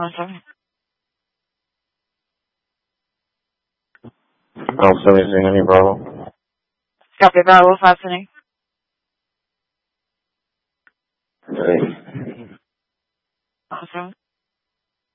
Awesome. Oh, 76 Henry Bravo. Copy that. What's happening? Hey. Awesome.